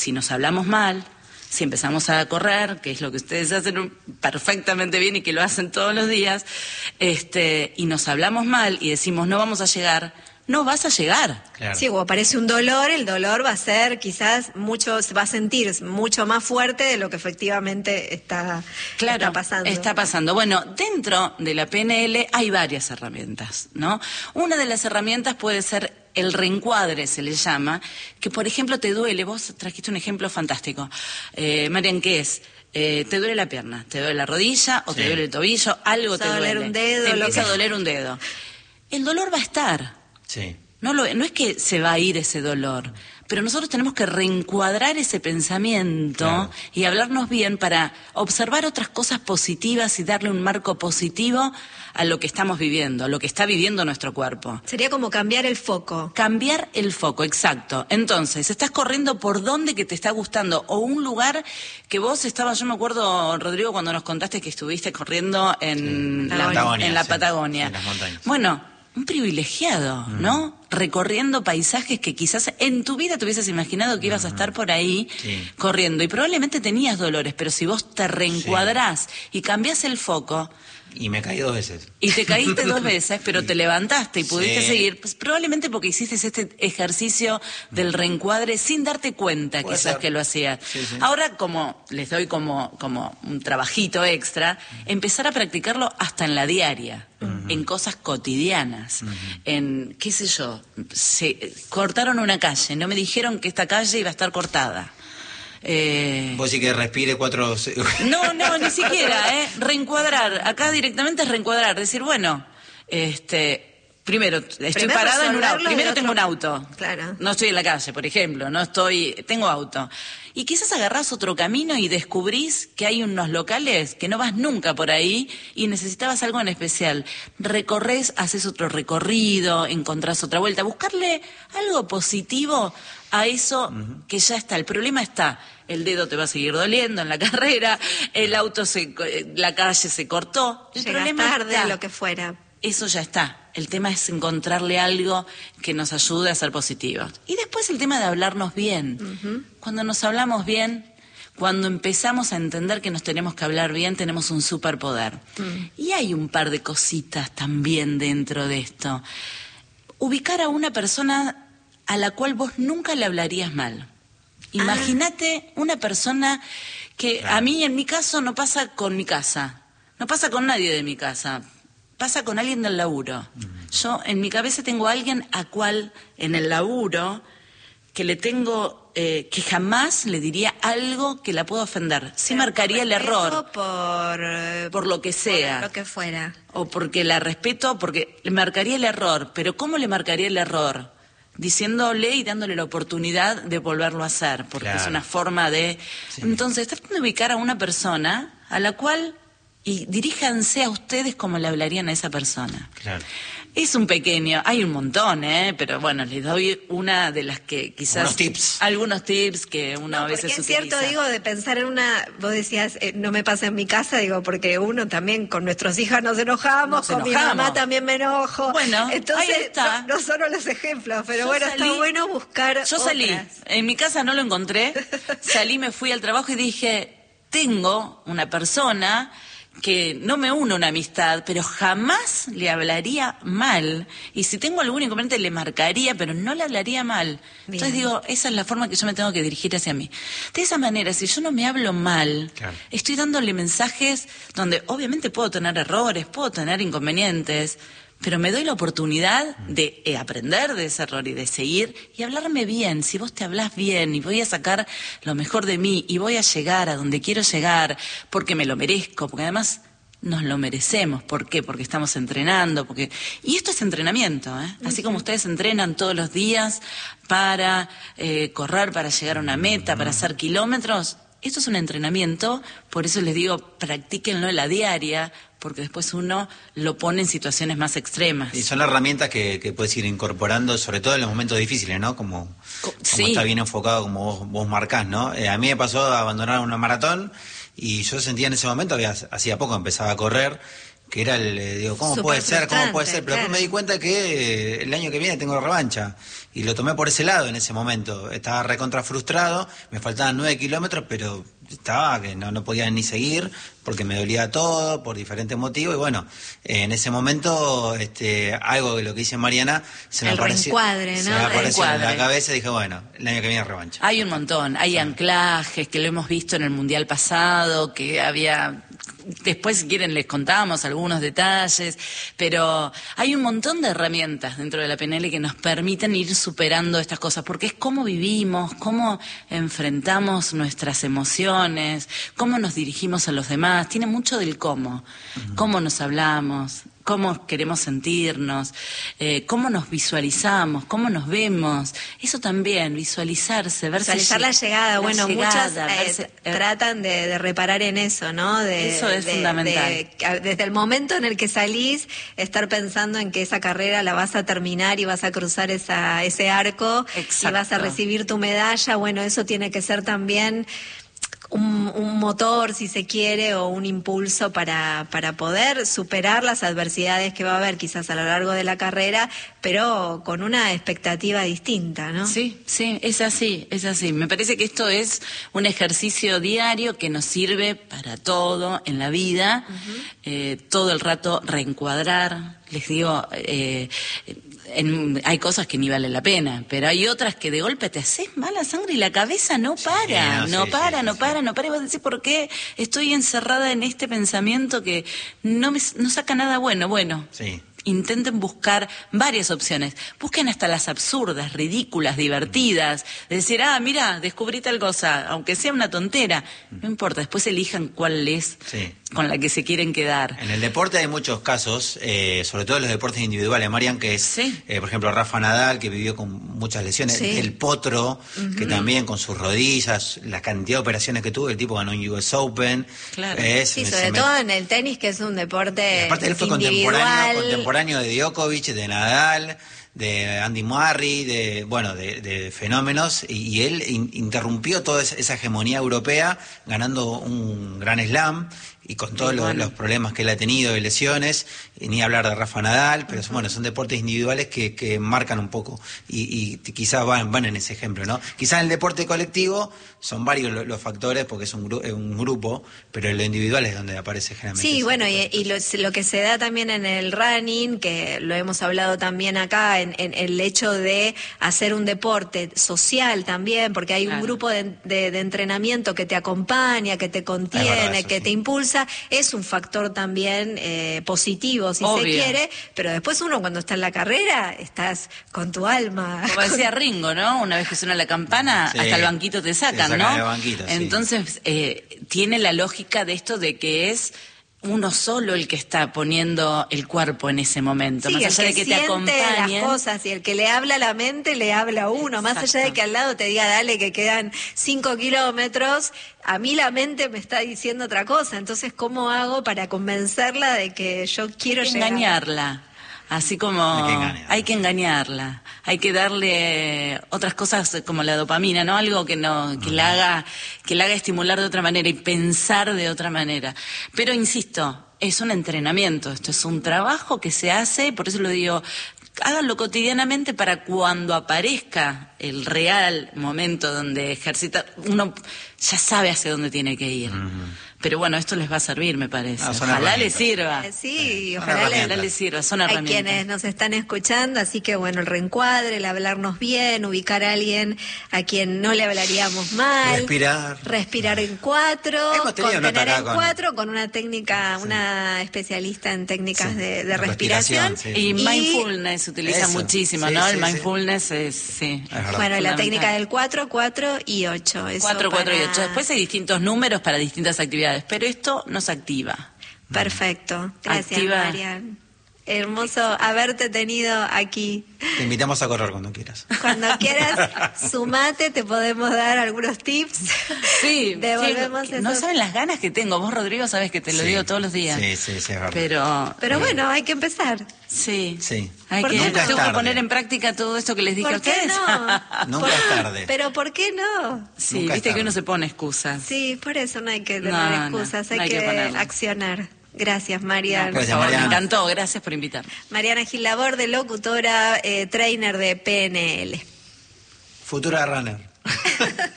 si nos hablamos mal, si empezamos a correr, que es lo que ustedes hacen perfectamente bien y que lo hacen todos los días, y nos hablamos mal y decimos no vamos a llegar, no vas a llegar. Claro. Sí, o aparece un dolor, el dolor va a ser quizás se va a sentir mucho más fuerte de lo que efectivamente está pasando. Está pasando. Bueno, dentro de la PNL hay varias herramientas, ¿no? Una de las herramientas puede ser el reencuadre, se le llama, que por ejemplo te duele, vos trajiste un ejemplo fantástico, Marian, ¿qué es? Te duele la pierna, te duele la rodilla o te duele el tobillo, algo te duele. Te empieza a doler un dedo. El dolor va a estar. Sí. No es que se va a ir ese dolor, pero nosotros tenemos que reencuadrar ese pensamiento y hablarnos bien para observar otras cosas positivas y darle un marco positivo a lo que estamos viviendo, a lo que está viviendo nuestro cuerpo. Sería como cambiar el foco. Cambiar el foco, exacto. Entonces, estás corriendo por donde que te está gustando o un lugar que vos estabas, yo me acuerdo, Rodrigo, cuando nos contaste que estuviste corriendo en la Patagonia. En las montañas. Bueno, un privilegiado, ¿no? Recorriendo paisajes que quizás en tu vida te hubieses imaginado que ibas a estar por ahí corriendo. Y probablemente tenías dolores, pero si vos te reencuadrás y cambiás el foco... Y me caí 2 veces. Y te caíste 2 veces, pero te levantaste y pudiste seguir. Pues probablemente porque hiciste este ejercicio del reencuadre sin darte cuenta quizás que lo hacías. Sí. Ahora, como les doy como un trabajito extra, empezar a practicarlo hasta en la diaria. En cosas cotidianas, en, qué sé yo, se cortaron una calle, no me dijeron que esta calle iba a estar cortada. Vos sí que respire 4... No, ni siquiera, reencuadrar, acá directamente es reencuadrar, decir, bueno, primero, estoy parada en un auto, primero tengo un auto, no estoy en la calle, por ejemplo, tengo auto. Y quizás agarrás otro camino y descubrís que hay unos locales que no vas nunca por ahí y necesitabas algo en especial. Recorres, haces otro recorrido, encontrás otra vuelta. Buscarle algo positivo a eso que ya está. El problema está. El dedo te va a seguir doliendo en la carrera, el auto la calle se cortó. El problema tarde, está. Lo que fuera. Eso ya está. El tema es encontrarle algo que nos ayude a ser positivos. Y después el tema de hablarnos bien. Cuando nos hablamos bien, cuando empezamos a entender que nos tenemos que hablar bien, tenemos un superpoder. Y hay un par de cositas también dentro de esto. Ubicar a una persona a la cual vos nunca le hablarías mal. Imagínate una persona que a mí, en mi caso, no pasa con mi casa. No pasa con nadie de mi casa. Pasa con alguien del laburo. Yo en mi cabeza tengo a alguien a cual en el laburo que le tengo, que jamás le diría algo que la pueda ofender. Sí marcaría el error. Por lo que sea. Por lo que fuera. O porque la respeto, porque le marcaría el error. Pero ¿cómo le marcaría el error? Diciéndole y dándole la oportunidad de volverlo a hacer. Porque es una forma de... Entonces, tratando de ubicar a una persona a la cual... Y diríjanse a ustedes como le hablarían a esa persona. Claro. Es un pequeño, hay un montón, pero bueno, les doy una de las que quizás... Algunos tips que uno a veces utiliza. Es cierto, digo, de pensar en una... Vos decías, no me pasa en mi casa, digo, porque uno también con nuestros hijos nos enojamos, mi mamá también me enojo. Bueno, entonces, ahí está. No solo los ejemplos, pero está bueno buscar Yo salí, otras. En mi casa no lo encontré, salí, me fui al trabajo y dije, tengo una persona... que no me une una amistad, pero jamás le hablaría mal. Y si tengo algún inconveniente le marcaría, pero no le hablaría mal. Bien. Entonces digo, esa es la forma que yo me tengo que dirigir hacia mí. De esa manera, si yo no me hablo mal, estoy dándole mensajes donde obviamente puedo tener errores, puedo tener inconvenientes, pero me doy la oportunidad de aprender de ese error y de seguir y hablarme bien. Si vos te hablás bien y voy a sacar lo mejor de mí y voy a llegar a donde quiero llegar porque me lo merezco, porque además nos lo merecemos. ¿Por qué? Porque estamos entrenando. Y esto es entrenamiento, Así como ustedes entrenan todos los días para correr, para llegar a una meta, para hacer kilómetros. Esto es un entrenamiento, por eso les digo, practíquenlo en la diaria, porque después uno lo pone en situaciones más extremas. Y son herramientas que puedes ir incorporando, sobre todo en los momentos difíciles, ¿no? Como está bien enfocado, como vos marcás, ¿no? A mí me pasó a abandonar una maratón y yo sentía en ese momento, hacía poco empezaba a correr, que era digo, ¿cómo puede ser? Pero después me di cuenta que el año que viene tengo revancha. Y lo tomé por ese lado en ese momento. Estaba recontra frustrado, me faltaban 9 kilómetros, pero estaba que no podía ni seguir porque me dolía todo por diferentes motivos. Y bueno, en ese momento algo de lo que dice Mariana se me apareció en la cabeza y dije, bueno, el año que viene revancha. Hay un montón, hay anclajes que lo hemos visto en el Mundial pasado, que había... Después, si quieren, les contamos algunos detalles, pero hay un montón de herramientas dentro de la PNL que nos permiten ir superando estas cosas, porque es cómo vivimos, cómo enfrentamos nuestras emociones, cómo nos dirigimos a los demás, tiene mucho del cómo, cómo nos hablamos, cómo queremos sentirnos, cómo nos visualizamos, cómo nos vemos. Eso también, visualizarse, verse... Visualizar la llegada. Bueno, muchas tratan de reparar en eso, ¿no? Eso es fundamental. Desde el momento en el que salís, estar pensando en que esa carrera la vas a terminar y vas a cruzar ese arco. Exacto. Y vas a recibir tu medalla. Bueno, eso tiene que ser también... Un motor, si se quiere, o un impulso para poder superar las adversidades que va a haber quizás a lo largo de la carrera, pero con una expectativa distinta, ¿no? Sí, es así. Me parece que esto es un ejercicio diario que nos sirve para todo en la vida, todo el rato reencuadrar, les digo... hay cosas que ni valen la pena, pero hay otras que de golpe te haces mala sangre y la cabeza no para, no para. Y vos decís, ¿por qué estoy encerrada en este pensamiento que no saca nada bueno? Bueno, intenten buscar varias opciones. Busquen hasta las absurdas, ridículas, divertidas. De decir, mira, descubrí tal cosa, aunque sea una tontera. No importa, después elijan cuál es con la que se quieren quedar. En el deporte hay muchos casos, sobre todo en los deportes individuales, Marian, que es, por ejemplo, Rafa Nadal, que vivió con muchas lesiones. El Potro, que también con sus rodillas, la cantidad de operaciones que tuvo, el tipo ganó un US Open. Claro. Sobre todo en el tenis, que es un deporte aparte él fue contemporáneo de Djokovic, de Nadal, de Andy Murray, de fenómenos, y él interrumpió toda esa hegemonía europea ganando un gran slam y con todos los problemas que él ha tenido de lesiones, y ni hablar de Rafa Nadal, pero son deportes individuales que marcan un poco y quizás van en ese ejemplo, ¿no? Quizás en el deporte colectivo son varios los factores porque es un grupo, pero en lo individual es donde aparece generalmente. Sí, bueno, y lo que se da también en el running, que lo hemos hablado también acá, en el hecho de hacer un deporte social también, porque hay un grupo de entrenamiento que te acompaña, que te contiene, que te impulsa, es un factor también positivo, si se quiere, pero después uno cuando está en la carrera, estás con tu alma. Como decía Ringo, ¿no? Una vez que suena la campana, hasta el banquito te sacan, ¿no? Banquito, entonces, tiene la lógica de esto de que es uno solo el que está poniendo el cuerpo en ese momento, más allá de que te acompañen. Las cosas, y el que le habla a la mente le habla a uno, más allá de que al lado te diga, dale, que quedan 5 kilómetros, a mí la mente me está diciendo otra cosa, entonces ¿cómo hago para convencerla de que yo quiero llegar? Engañarla. Así como hay que engañarla, hay que darle otras cosas como la dopamina, ¿no? Algo que la haga estimular de otra manera y pensar de otra manera. Pero insisto, es un entrenamiento, esto es un trabajo que se hace, por eso lo digo, háganlo cotidianamente para cuando aparezca el real momento donde ejercita, uno ya sabe hacia dónde tiene que ir. Pero bueno, esto les va a servir, me parece. Ojalá les sirva. Sí, ojalá les sirva, son herramientas. Hay quienes nos están escuchando, así que bueno, el reencuadre, el hablarnos bien, ubicar a alguien a quien no le hablaríamos mal. Respirar en 4, contener en 4, con una técnica, una especialista en técnicas de respiración. Y mindfulness se utiliza muchísimo, ¿no? El mindfulness es bueno, la técnica del 4, 4 y 8. 4, 4 y 8. Después hay distintos números para distintas actividades. Pero esto nos activa. Perfecto. Gracias, Marian. Hermoso haberte tenido aquí. Te invitamos a correr cuando quieras. Cuando quieras, sumate, te podemos dar algunos tips. Sí, devolvemos sí, no saben las ganas que tengo. Vos, Rodrigo, sabes que te lo digo todos los días. Sí, es verdad. Pero bueno, hay que empezar. Sí. Hay que poner en práctica todo esto que les dije a ustedes. No? Nunca es tarde. Pero ¿por qué no? Sí, viste que uno se pone excusas. Sí, por eso no hay que tener excusas, hay que accionar. Gracias, Mariana. Por favor, me encantó, gracias por invitarme. Mariana Gil Laborde, locutora, trainer de PNL. Futura runner.